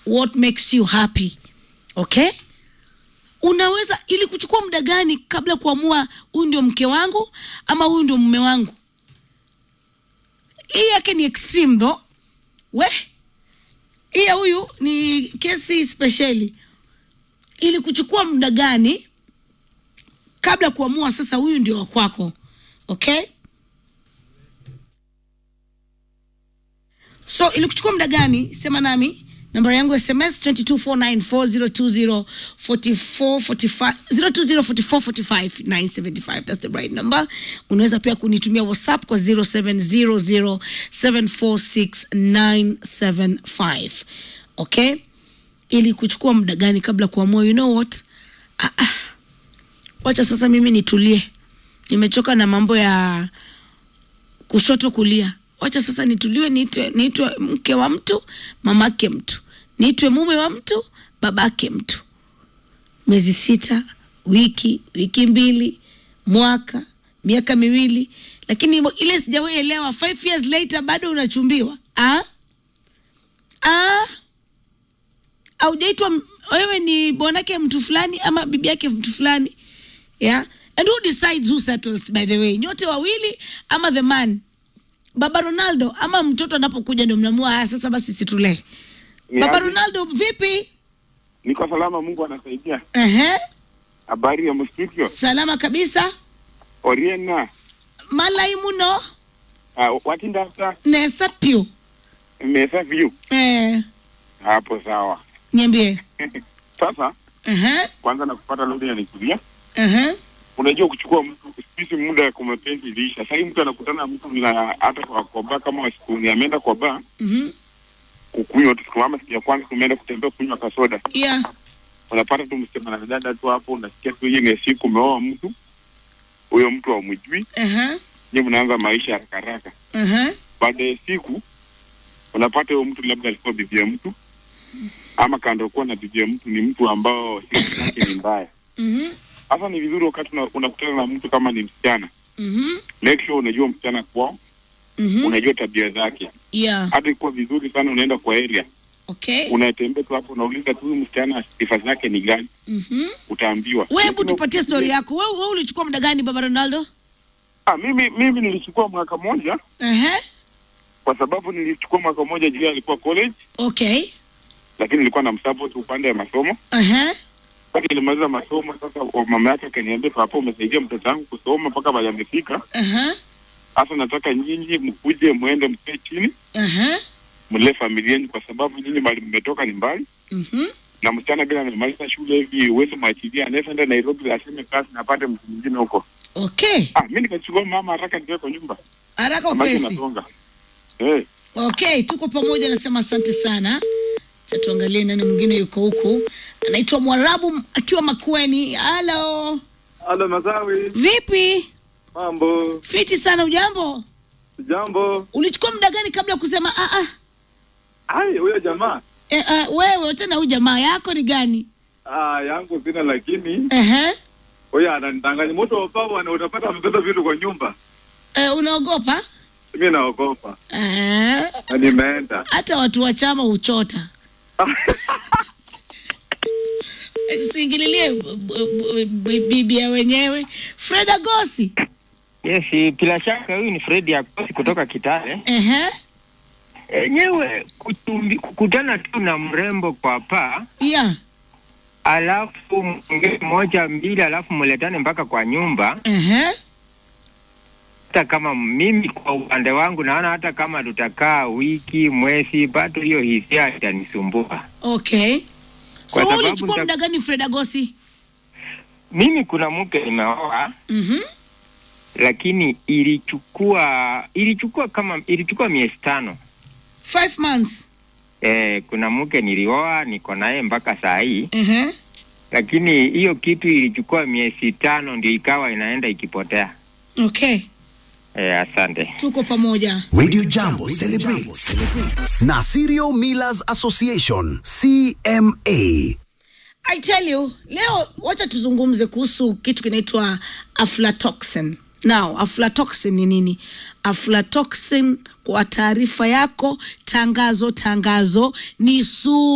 what makes you happy. Okay? Unaweza ili kuchukua muda gani kabla kuamua huyu ndio mke wangu ama huyu ndio mume wangu? Hii yake ni extreme though. Hii huyu ni kesi speciali. Ili kuchukua muda gani kabla kuamua sasa huyu ndio kwako. Okay? So ili kuchukua muda gani sema nami. Namba yangu SMS 224940204445975. That's the right number. Unaweza pia kunitumia WhatsApp kwa 0700746975. Okay? Ili kuchukua muda gani kabla kuamua, you know what? Wacha sasa mimi nitulie. Nimechoka na mambo ya kushoto kulia. Wacha sasa nituliwe, niitwe mke wa mtu, mamake mtu. Niitwe mume wa mtu, babake mtu. Miezi 6, wiki 2, mwaka, miaka 2. Lakini ile sijawahi elewa 5 years later bado unachumbiwa. Au jaitwa wewe ni bwanake mtu fulani ama bibi yake mtu fulani. Yeah? And who decides who settles, by the way? Nyote wawili ama the man? Baba Ronaldo ama mtoto anapokuja ndio mnaamua sasa basi situlee. Baba Ronaldo vipi? Niko salama, Mungu anasaidia. Habari ya msikio? Salama kabisa. Oriena. Malai muno. Watinda hata? Nesapio. Mesapio. Hapo sawa. Niambie. Sasa? Kwanza nakupata leo ya nikulia. Unajua kuchukua mtu sisi muda ya kumapenzi ilisha. Sasa mtu anakutana mtu na hata kwa bar kama siku ni ameenda kwa bar. Kukunywa tu kama siku ya kwanza tumeenda kutembea kunywa kasoda. Yeah. Unapata tu msema na dada tu hapo, unasikia tu yeye ni siku umeoa mtu. Huyo mtu haumjui. Yeye mnaanza maisha ya haraka. Baada ya siku unapata huyo mtu labda alikuwa bibi ya mtu. Ama kando kwa na bibi ya mtu ni mtu ambao siku yake ni mbaya. Hasa ni vizuri wakati unakutana na mtu kama ni msichana. Make sure unajua msichana kwao. Unajua tabia zake. Yeah. Hata ikuwa vizuri sana unaenda kwa area. Okay. Unatembea tu hapo unauliza tu msichana sifa zake ni gani? Utaambiwa. Wewe hebu tupatie story yako. Wewe ulichukua muda gani Baba Ronaldo? Mimi nilichukua mwaka mmoja. Kwa sababu nilichukua mwaka mmoja juu alikuwa college. Okay. Lakini nilikuwa na msupport upande wa masomo. Wakati nilimaliza masomo sasa mama yake akaniambia hapo umesaidia mtoto wangu kusoma mpaka baada amefika. Sasa nataka nyinyi mkuje muende mkae chini. Mle familia kwa sababu nyinyi bali mmetoka ni mbali. Na msichana bila amemaliza shule hivi uwezo maachilia anaenda Nairobi aseme kazi na apate mtu mwingine huko. Okay. Mimi nikachukua mama haraka ndio kwa nyumba. Haraka upesi. Okay, tuko pamoja, nasema asante sana. Tuangalie nani mwingine yuko huko. Anaitwa Mwarabu akiwa Makueni. Hello. Hello Masawi. Vipi? Mambo. Fiti sana, ujambo? Jambo. Ulichukua muda gani kabla kusema huyo jamaa? Wewe tena huyo jamaa yako ni gani? Yangu sina lakini. Huyo ananidanganya moto wa pao na utapata mbeba vitu kwa nyumba. Unaogopa? Mimi naogopa. Nimeenda. Hata watu wa chama uchota. Singililie bibi ya wenyewe. Fred Agosi. Yes, bila shaka huyu ni Fred Agosi kutoka Kitale. Yenyewe kukutana tu na mrembo kwa paa. Yeah. Alafu moja mbili alafu mletane mpaka kwa nyumba. Hata kama mimi kwa upande wangu naona hata kama tutakaa wiki, mwezi, bado hiyo hisia itanisumbua. Okay. So ulichukua muda gani Fred Agosi? Mimi kuna mke nimeoa. Lakini ilichukua miezi 5. 5 months. Kuna mke nilioa niko naye mpaka saa hii. Lakini hiyo kitu ilichukua miezi 5 ndio ikawa inaenda ikipotea. Okay. Asante. Tuko pamoja. Radio Jambo celebrates na Serial Millers Association CMA. I tell you, leo wacha tuzungumze kuhusu kitu kinaitwa aflatoxin. Now, aflatoxin ni nini? Aflatoxin kwa taarifa yako, tangazo ni